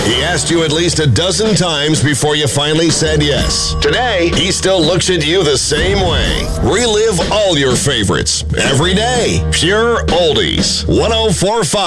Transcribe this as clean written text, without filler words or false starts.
He asked you at least a dozen times before you finally said yes. Today, he still looks at you the same way. Relive all your favorites every day. Pure Oldies. 104.5